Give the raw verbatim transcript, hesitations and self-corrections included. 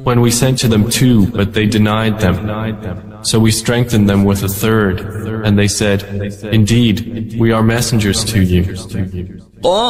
when we sent to them two, but they denied them. So we strengthened them with a third, and they said, "Indeed, we are messengers to you."